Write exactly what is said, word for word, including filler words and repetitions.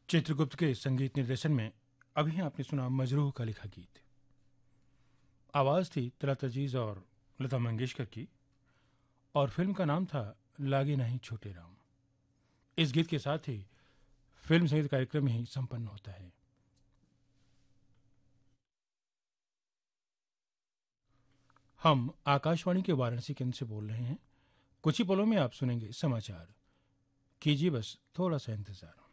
चित्रगुप्त के संगीत निर्देशन में अभी आपने सुना मजरूह का लिखा गीत। आवाज थी तलत अजीज और लता मंगेशकर की, और फिल्म का नाम था लागे नहीं छोटे राम। इस गीत के साथ ही फिल्म संगीत कार्यक्रम ही संपन्न होता है। हम आकाशवाणी के वाराणसी केंद्र से बोल रहे हैं। कुछ ही पलों में आप सुनेंगे समाचार। कीजिए बस थोड़ा सा इंतजार।